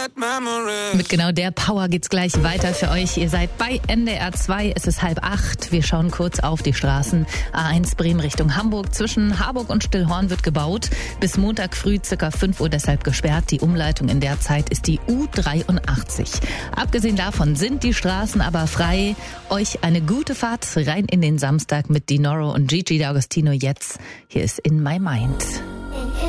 Mit genau der Power geht's gleich weiter für euch. Ihr seid bei NDR 2, es ist 7:30. Wir schauen kurz auf die Straßen. A1 Bremen Richtung Hamburg. Zwischen Harburg und Stillhorn wird gebaut. Bis Montag früh ca. 5 Uhr deshalb gesperrt. Die Umleitung in der Zeit ist die U83. Abgesehen davon sind die Straßen aber frei. Euch eine gute Fahrt rein in den Samstag mit Dinoro und Gigi D'Agostino jetzt. Hier ist In My Mind.